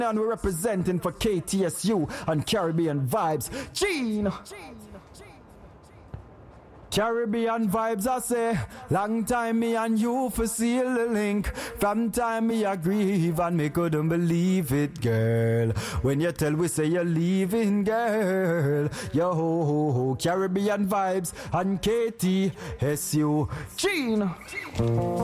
And we're representing for KTSU and Caribbean Vibes. Gene! Caribbean Vibes, I say. Long time me and you for seal the link. From time me I grieve and me couldn't believe it, girl. When you tell we say you're leaving, girl. Yo ho ho ho. Caribbean Vibes and KTSU. Gene!